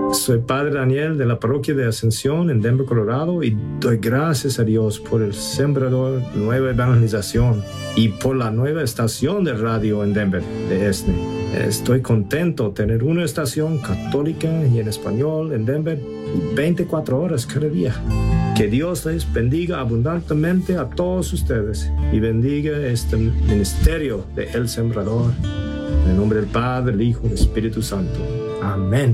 Soy Padre Daniel de la Parroquia de Ascensión en Denver, Colorado, y doy gracias a Dios por el Sembrador Nueva Evangelización y por la nueva estación de radio en Denver, de ESNE. Estoy contento de tener una estación católica y en español en Denver y 24 horas cada día. Que Dios les bendiga abundantemente a todos ustedes y bendiga este ministerio de El Sembrador. En el nombre del Padre, del Hijo y del Espíritu Santo. Amén.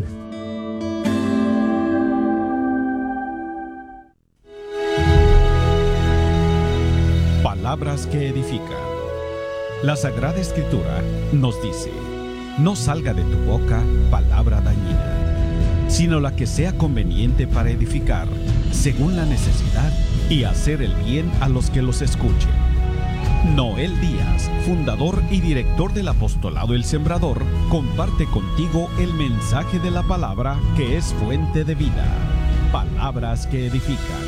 Palabras que edifican. La Sagrada Escritura nos dice: no salga de tu boca palabra dañina, sino la que sea conveniente para edificar, según la necesidad, y hacer el bien a los que los escuchen. Noel Díaz, fundador y director del Apostolado El Sembrador, comparte contigo el mensaje de la palabra que es fuente de vida. Palabras que edifican.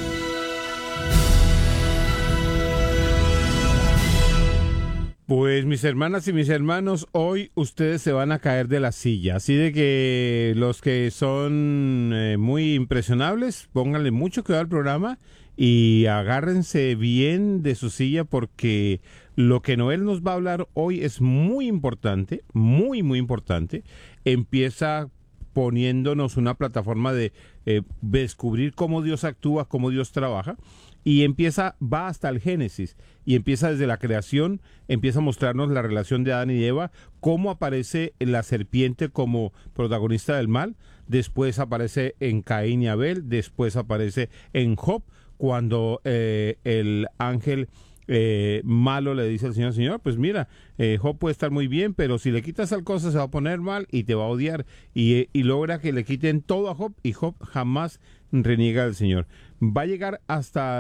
Pues mis hermanas y mis hermanos, hoy ustedes se van a caer de la silla, así de que los que son muy impresionables, pónganle mucho cuidado al programa y agárrense bien de su silla, porque lo que Noel nos va a hablar hoy es muy importante, muy importante. Empieza poniéndonos una plataforma de descubrir cómo Dios actúa, cómo Dios trabaja. Y va hasta el Génesis, y empieza desde la creación, empieza a mostrarnos la relación de Adán y Eva, cómo aparece la serpiente como protagonista del mal, después aparece en Caín y Abel, después aparece en Job, cuando el ángel malo le dice al Señor, pues mira, Job puede estar muy bien, pero si le quitas tal cosa se va a poner mal y te va a odiar, y logra que le quiten todo a Job, y Job jamás reniega al Señor. Va a llegar hasta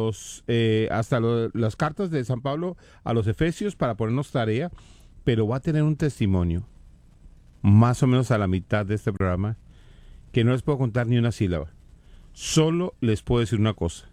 las cartas de San Pablo a los Efesios para ponernos tarea, pero va a tener un testimonio más o menos a la mitad de este programa que no les puedo contar ni una sílaba. Solo les puedo decir una cosa: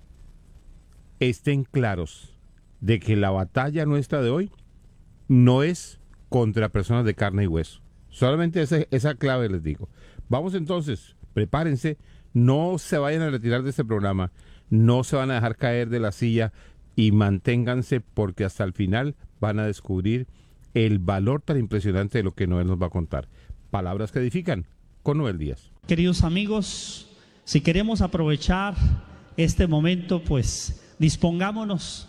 estén claros de que la batalla nuestra de hoy no es contra personas de carne y hueso. Solamente esa clave les digo. Vamos entonces, prepárense. No se vayan a retirar de este programa, no se van a dejar caer de la silla y manténganse, porque hasta el final van a descubrir el valor tan impresionante de lo que Noel nos va a contar. Palabras que edifican con Noel Díaz. Queridos amigos, si queremos aprovechar este momento, pues dispongámonos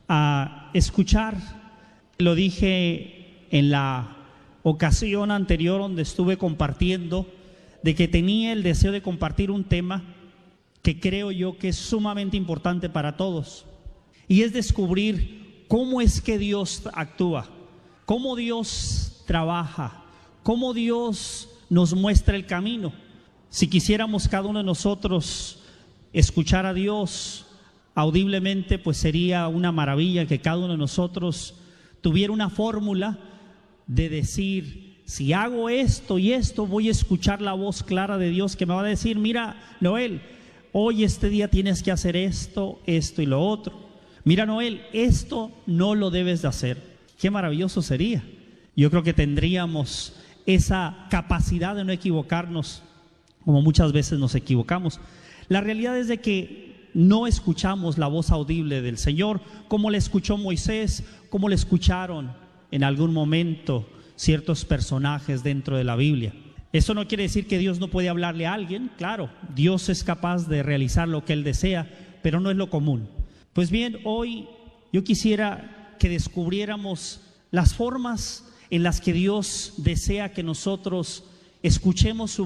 a escuchar. Lo dije en la ocasión anterior donde estuve compartiendo, de que tenía el deseo de compartir un tema que creo yo que es sumamente importante para todos, y es descubrir cómo es que Dios actúa, cómo Dios trabaja, cómo Dios nos muestra el camino. Si quisiéramos cada uno de nosotros escuchar a Dios audiblemente, pues sería una maravilla que cada uno de nosotros tuviera una fórmula de decir: si hago esto y esto, voy a escuchar la voz clara de Dios que me va a decir: mira, Noel, hoy este día tienes que hacer esto, esto y lo otro. Mira, Noel, esto no lo debes de hacer. Qué maravilloso sería. Yo creo que tendríamos esa capacidad de no equivocarnos, como muchas veces nos equivocamos. La realidad es de que no escuchamos la voz audible del Señor, como le escuchó Moisés, como le escucharon en algún momento ciertos personajes dentro de la Biblia. Eso no quiere decir que Dios no puede hablarle a alguien. Claro, Dios es capaz de realizar lo que Él desea, pero no es lo común. Pues bien, hoy yo quisiera que descubriéramos las formas en las que Dios desea que nosotros escuchemos su